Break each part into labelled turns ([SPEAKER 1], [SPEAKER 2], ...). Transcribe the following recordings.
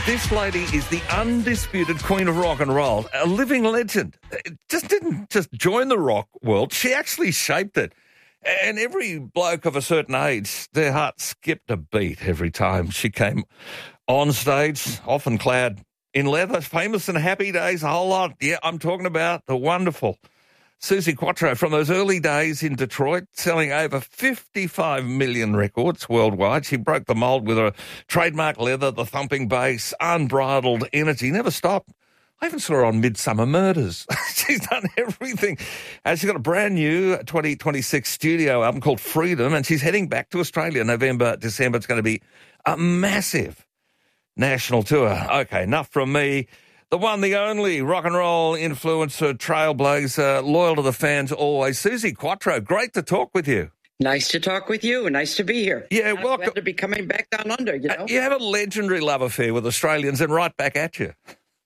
[SPEAKER 1] This lady is the undisputed queen of rock and roll, a living legend. Didn't just join the rock world, she actually shaped it. And every bloke of a certain age, their heart skipped a beat every time she came on stage, often clad in leather, famous and happy days, a whole lot. Yeah, I'm talking about the wonderful Suzi Quatro from those early days in Detroit, selling over 55 million records worldwide. She broke the mold with her trademark leather, the thumping bass, unbridled energy, never stopped. I even saw her on Midsummer Murders. She's done everything. She's got a brand new 2026 studio album called Freedom, and she's heading back to Australia November, December. It's going to be a massive national tour. Okay, enough from me. The one, the only rock and roll influencer, trailblazer, loyal to the fans always, Suzi Quatro. Great to talk with you.
[SPEAKER 2] Nice to talk with you. Nice to be here.
[SPEAKER 1] Yeah,
[SPEAKER 2] welcome. Glad to be coming back down under, you know.
[SPEAKER 1] You have a legendary love affair with Australians and right back at you.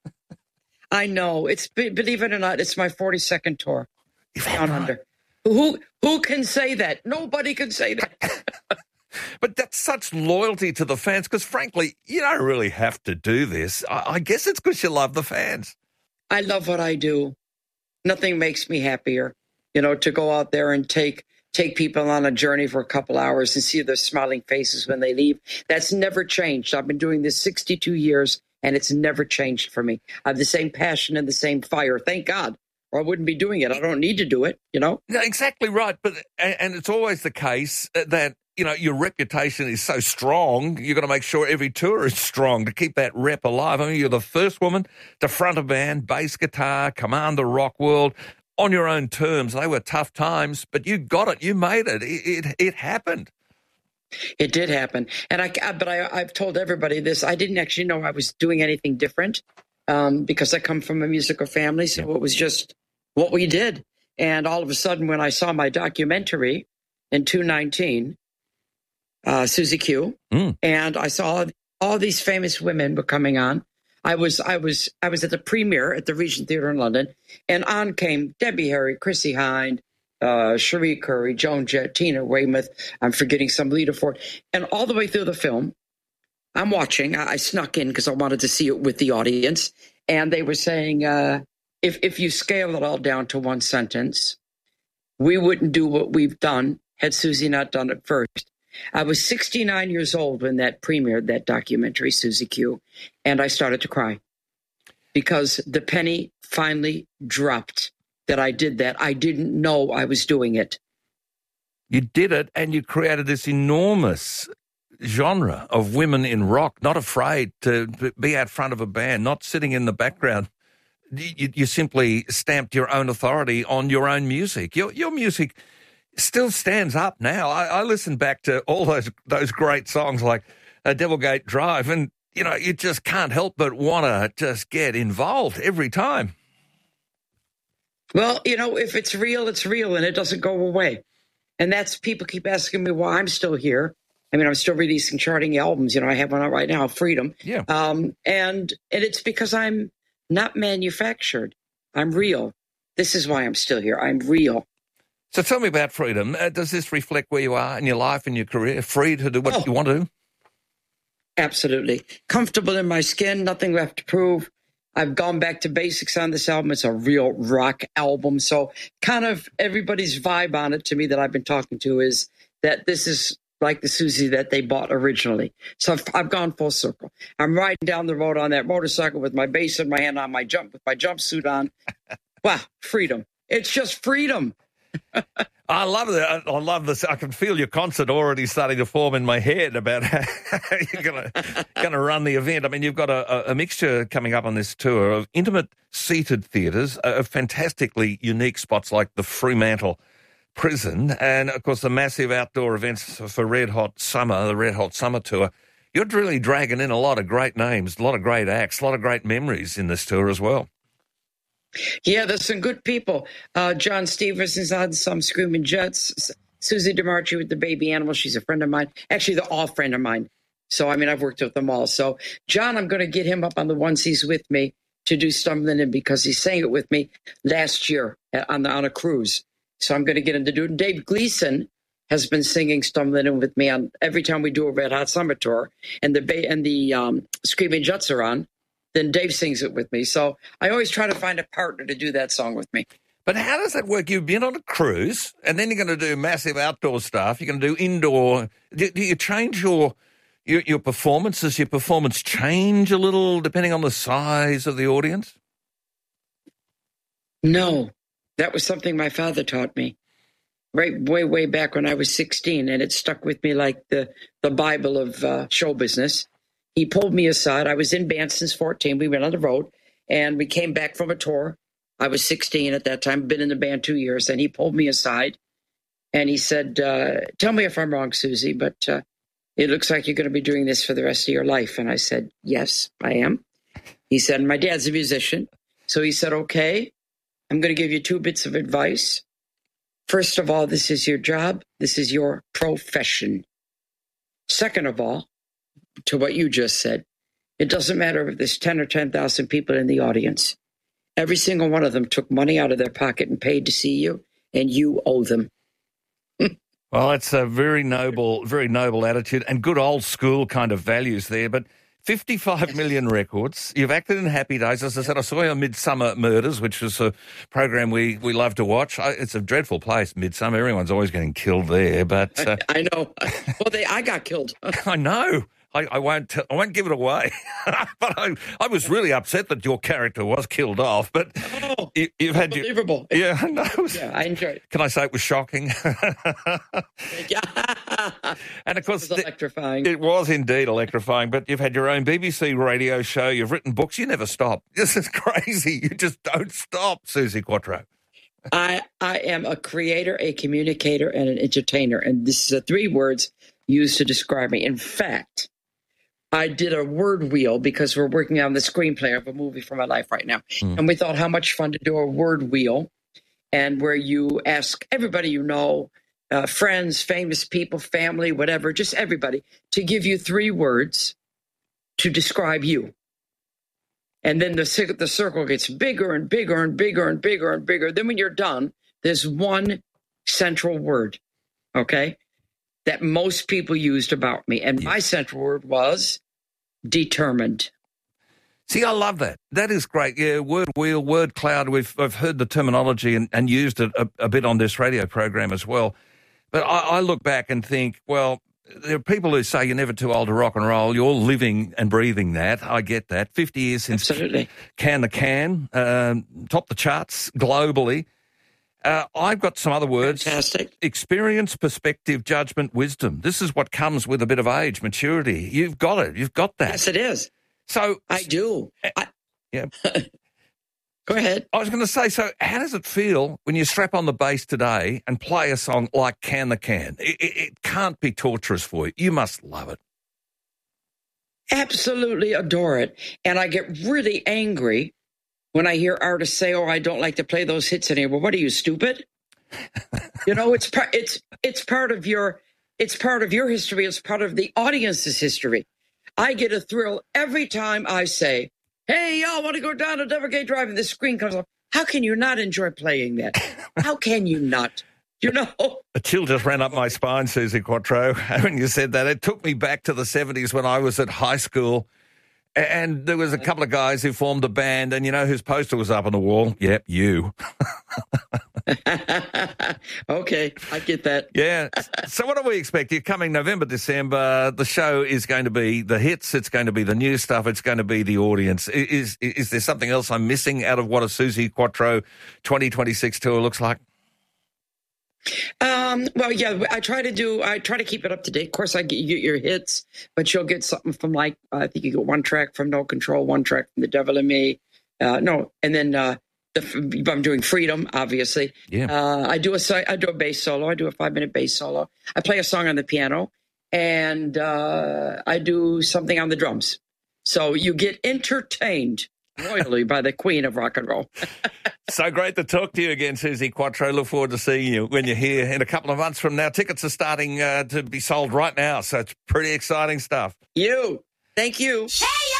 [SPEAKER 2] I know. Believe it or not, it's my 42nd tour down under. Who can say that? Nobody can say that.
[SPEAKER 1] But that's such loyalty to the fans because, frankly, you don't really have to do this. I guess it's because you love the fans.
[SPEAKER 2] I love what I do. Nothing makes me happier, you know, to go out there and take people on a journey for a couple hours and see their smiling faces when they leave. That's never changed. I've been doing this 62 years, and it's never changed for me. I have the same passion and the same fire. Thank God. Or I wouldn't be doing it. I don't need to do it, you know?
[SPEAKER 1] No, exactly right. And it's always the case that, you know, your reputation is so strong, you've got to make sure every tour is strong to keep that rep alive. I mean, you're the first woman to front a band, bass guitar, command the rock world on your own terms. They were tough times, but you got it. You made it. It happened.
[SPEAKER 2] It did happen. And I've told everybody this. I didn't actually know I was doing anything different because I come from a musical family. So It was just what we did. And all of a sudden, when I saw my documentary in 2019, Suzi Q, and I saw all these famous women were coming on. I was at the premiere at the Regent Theatre in London, and on came Debbie Harry, Chrissie Hynde, Cherie Currie, Joan Jett, Tina Weymouth. I'm forgetting some, Lita Ford, and all the way through the film, I'm watching. I snuck in because I wanted to see it with the audience, and they were saying, if you scale it all down to one sentence, we wouldn't do what we've done had Suzi not done it first. I was 69 years old when that premiered, that documentary, Suzi Q, and I started to cry because the penny finally dropped that I did that. I didn't know I was doing it.
[SPEAKER 1] You did it, and you created this enormous genre of women in rock, not afraid to be out front of a band, not sitting in the background. You simply stamped your own authority on your own music. Your music still stands up now. I listen back to all those great songs like Devilgate Drive, and, you know, you just can't help but want to just get involved every time.
[SPEAKER 2] Well, you know, if it's real, and it doesn't go away. And that's, people keep asking me why I'm still here. I mean, I'm still releasing charting albums. You know, I have one out right now, Freedom.
[SPEAKER 1] Yeah.
[SPEAKER 2] And it's because I'm not manufactured. I'm real. This is why I'm still here. I'm real.
[SPEAKER 1] So tell me about Freedom. Does this reflect where you are in your life and your career? Free to do what you want to do?
[SPEAKER 2] Absolutely. Comfortable in my skin, nothing left to prove. I've gone back to basics on this album. It's a real rock album. So kind of everybody's vibe on it to me that I've been talking to is that this is like the Suzi that they bought originally. So I've gone full circle. I'm riding down the road on that motorcycle with my bass in my hand on with my jumpsuit on. Wow, freedom. It's just freedom.
[SPEAKER 1] I love it. I love this. I can feel your concert already starting to form in my head about how you're going to run the event. I mean, you've got a mixture coming up on this tour of intimate seated theatres, of fantastically unique spots like the Fremantle Prison, and, of course, the massive outdoor events for Red Hot Summer, the Red Hot Summer Tour. You're really dragging in a lot of great names, a lot of great acts, a lot of great memories in this tour as well.
[SPEAKER 2] Yeah, there's some good people. John Stevenson's on some Screaming Jets. Susie DeMarchi with the Baby Animals. She's a friend of mine. Actually, they're all friend of mine. So, I mean, I've worked with them all. So, John, I'm going to get him up on the onesies with me to do Stumbling In because he sang it with me last year on a cruise. So I'm going to get him to do it. Dave Gleason has been singing Stumbling In with me on every time we do a Red Hot Summer Tour, and the Screaming Jets are on. Then Dave sings it with me. So I always try to find a partner to do that song with me.
[SPEAKER 1] But how does that work? You've been on a cruise, and then you're going to do massive outdoor stuff. You're going to do indoor. Do you change your performance? Does your performance change a little depending on the size of the audience?
[SPEAKER 2] No, that was something my father taught me. Right, way back when I was 16, and it stuck with me like the Bible of show business. He pulled me aside. I was in band since 14. We went on the road, and we came back from a tour. I was 16 at that time, been in the band 2 years, and he pulled me aside, and he said, tell me if I'm wrong, Susie, but it looks like you're going to be doing this for the rest of your life. And I said, yes, I am. He said, my dad's a musician. So he said, okay, I'm going to give you 2 bits of advice. First of all, this is your job. This is your profession. Second of all, to what you just said, it doesn't matter if there's 10 or 10,000 people in the audience. Every single one of them took money out of their pocket and paid to see you, and you owe them.
[SPEAKER 1] Well, it's a very noble attitude and good old school kind of values there. But 55 million records. You've acted in Happy Days. As I said, I saw you on Midsummer Murders, which was a program we love to watch. It's a dreadful place, Midsummer. Everyone's always getting killed there. But
[SPEAKER 2] I know. Well, I got killed.
[SPEAKER 1] I know. I won't give it away. But I was really upset that your character was killed off. But you've had
[SPEAKER 2] unbelievable.
[SPEAKER 1] Yeah, I know.
[SPEAKER 2] Yeah, I enjoyed it.
[SPEAKER 1] Can I say it was shocking?
[SPEAKER 2] Yeah.
[SPEAKER 1] And of course,
[SPEAKER 2] it was electrifying.
[SPEAKER 1] It was indeed electrifying. But you've had your own BBC radio show. You've written books. You never stop. This is crazy. You just don't stop, Suzi Quatro.
[SPEAKER 2] I am a creator, a communicator, and an entertainer. And this is the 3 words used to describe me. In fact, I did a word wheel because we're working on the screenplay of a movie for my life right now. And we thought how much fun to do a word wheel, and where you ask everybody you know, friends, famous people, family, whatever, just everybody, to give you 3 words to describe you. And then the circle gets bigger and bigger and bigger and bigger and bigger. Then when you're done, there's one central word, okay, that most people used about me. And my central word was determined.
[SPEAKER 1] See, I love that. That is great. Yeah, word wheel, word cloud. I've heard the terminology and used it a bit on this radio program as well. But I look back and think, well, there are people who say you're never too old to rock and roll. You're living and breathing that. I get that. 50 years since
[SPEAKER 2] Absolutely.
[SPEAKER 1] Can the Can, topped the charts globally. I've got some other words.
[SPEAKER 2] Fantastic.
[SPEAKER 1] Experience, perspective, judgment, wisdom. This is what comes with a bit of age, maturity. You've got it. You've got that.
[SPEAKER 2] Yes, it is.
[SPEAKER 1] So
[SPEAKER 2] I do.
[SPEAKER 1] Yeah.
[SPEAKER 2] Go ahead.
[SPEAKER 1] I was going to say, so how does it feel when you strap on the bass today and play a song like Can the Can? It can't be torturous for you. You must love it.
[SPEAKER 2] Absolutely adore it. And I get really angry when I hear artists say, "Oh, I don't like to play those hits anymore." What are you, stupid? You know, it's part of your history. It's part of the audience's history. I get a thrill every time I say, "Hey, y'all want to go down to Devergate Drive?" and the screen comes up. How can you not enjoy playing that? How can you not? You know?
[SPEAKER 1] A chill just ran up my spine, Suzi Quatro, when you said that. It took me back to the 70s when I was at high school. And there was a couple of guys who formed a band, and you know whose poster was up on the wall? Yep, you.
[SPEAKER 2] Okay, I get that.
[SPEAKER 1] Yeah. So what do we expect? You're coming November, December. The show is going to be the hits. It's going to be the new stuff. It's going to be the audience. Is there something else I'm missing out of what a Suzi Quatro 2026 tour looks like?
[SPEAKER 2] Well, yeah, I try to keep it up to date. Of course, you get your hits, but you'll get something from I think you get 1 track from No Control, 1 track from The Devil in Me. And then I'm doing Freedom, obviously.
[SPEAKER 1] Yeah.
[SPEAKER 2] I do a bass solo. I do a 5-minute bass solo. I play a song on the piano, and I do something on the drums. So you get entertained royally by the queen of rock and roll.
[SPEAKER 1] So great to talk to you again, Suzi Quatro. Look forward to seeing you when you're here in a couple of months from now. Tickets are starting to be sold right now, so it's pretty exciting stuff.
[SPEAKER 2] Thank you.
[SPEAKER 3] Hey,